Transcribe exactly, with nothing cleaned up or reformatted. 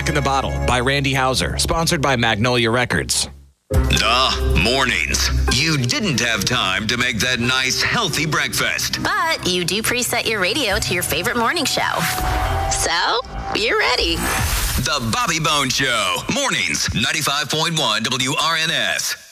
Back in the Bottle by Randy Houser, sponsored by Magnolia Records. The mornings. You didn't have time to make that nice, healthy breakfast. But you do preset your radio to your favorite morning show. So, you're ready. The Bobby Bone Show. Mornings, ninety-five point one W R N S.